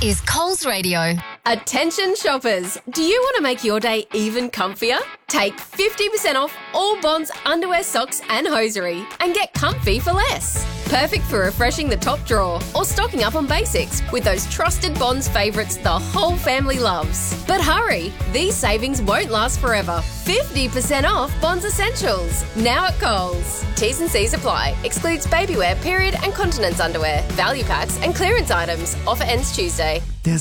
is Coles Radio. Attention shoppers, do you want to make your day even comfier? Take 50% off all Bonds underwear, socks and hosiery and get comfy for less. Perfect for refreshing the top drawer or stocking up on basics with those trusted Bonds favourites the whole family loves. But hurry, these savings won't last forever. 50% off Bonds Essentials, now at Coles. T's and C's apply. Excludes babywear, period and continence underwear, value packs and clearance items. Offer ends Tuesday. There's